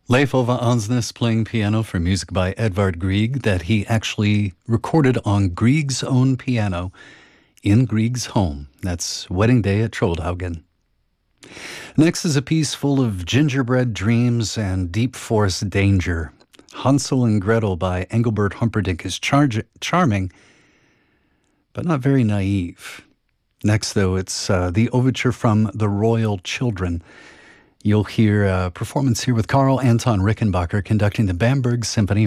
Leif Ove Ansnes playing piano for music by Edvard Grieg that he actually recorded on Grieg's own piano in Grieg's home. That's Wedding Day at Troldhaugen. Next is a piece full of gingerbread dreams and deep forest danger. Hansel and Gretel by Engelbert Humperdinck is charming, but not very naive. Next, though, it's the overture from The Royal Children. You'll hear a performance here with Carl Anton Rickenbacker conducting the Bamberg Symphony